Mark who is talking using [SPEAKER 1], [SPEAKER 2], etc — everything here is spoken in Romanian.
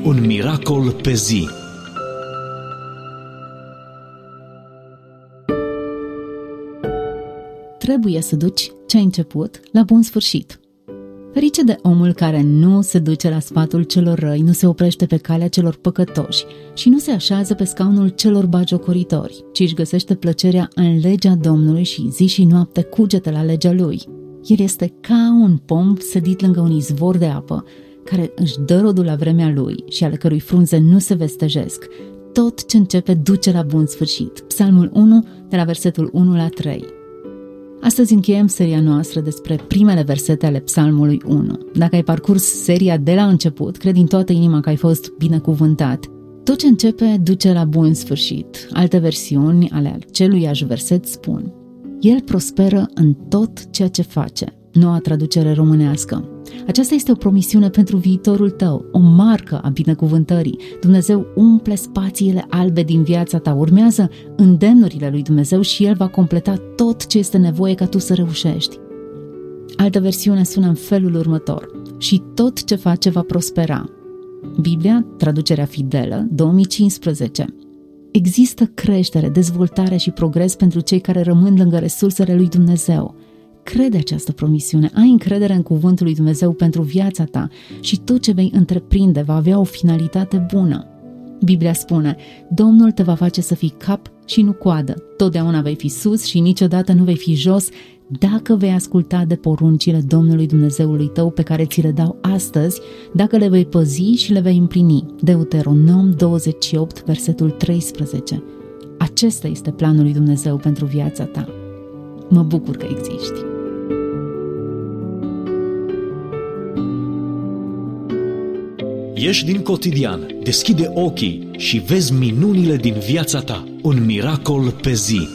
[SPEAKER 1] Un miracol pe zi.
[SPEAKER 2] Trebuie să duci ce ai început la bun sfârșit. Ferice de omul care nu se duce la sfatul celor răi, nu se oprește pe calea celor păcătoși și nu se așează pe scaunul celor batjocoritori, ci își găsește plăcerea în legea Domnului și zi și noapte cugete la legea Lui. El este ca un pom sădit lângă un izvor de apă, care își dă rodul la vremea lui și ale cărui frunze nu se vestejesc. Tot ce începe duce la bun sfârșit. Psalmul 1, de la versetul 1 la 3. Astăzi încheiem seria noastră despre primele versete ale Psalmului 1. Dacă ai parcurs seria de la început, cred din toată inima că ai fost binecuvântat. Tot ce începe duce la bun sfârșit. Alte versiuni ale aceluiași verset spun: El prosperă în tot ceea ce face. Noua traducere românească. Aceasta este o promisiune pentru viitorul tău, o marcă a binecuvântării. Dumnezeu umple spațiile albe din viața ta, urmează îndemnurile lui Dumnezeu și El va completa tot ce este nevoie ca tu să reușești. Altă versiune sună în felul următor: și tot ce face va prospera. Biblia, traducerea fidelă, 2015. Există creștere, dezvoltare și progres pentru cei care rămân lângă resursele lui Dumnezeu. Crede această promisiune, ai încredere în cuvântul lui Dumnezeu pentru viața ta și tot ce vei întreprinde va avea o finalitate bună. Biblia spune: Domnul te va face să fii cap și nu coadă, totdeauna vei fi sus și niciodată nu vei fi jos, dacă vei asculta de poruncile Domnului Dumnezeului tău pe care ți le dau astăzi, dacă le vei păzi și le vei împlini. Deuteronom 28, versetul 13. Acesta este planul lui Dumnezeu pentru viața ta. Mă bucur că existi.
[SPEAKER 1] Ieși din cotidian, deschide ochii și vezi minunile din viața ta. Un miracol pe zi.